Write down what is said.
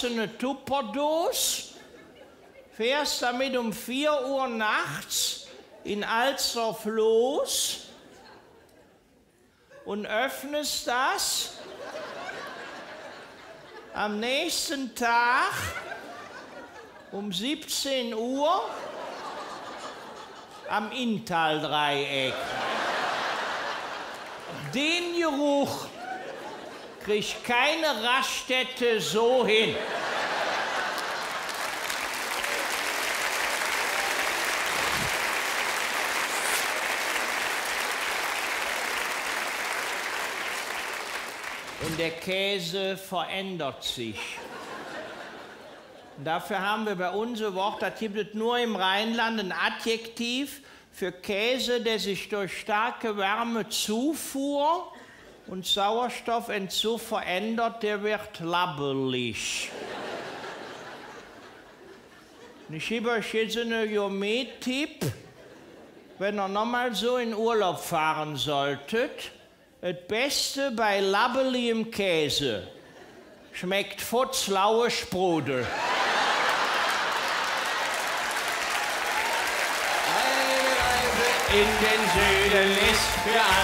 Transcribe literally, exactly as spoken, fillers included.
geschlossene Tupperdose, fährst damit um vier Uhr nachts in Alsdorf los und öffnest das am nächsten Tag um siebzehn Uhr am Inntaldreieck. Den Geruch kriegt keine Raststätte so hin. Und der Käse verändert sich. Und dafür haben wir bei uns ein Wort, das gibt es nur im Rheinland, ein Adjektiv für Käse, der sich durch starke Wärmezufuhr und Sauerstoffentzug verändert, der wird labbelig. Und ich gebe euch jetzt einen Gourmet-Tipp, wenn ihr nochmal so in Urlaub fahren solltet. Das Beste bei labbeligem Käse schmeckt futzlaue Sprudel. In den Süden ist für alle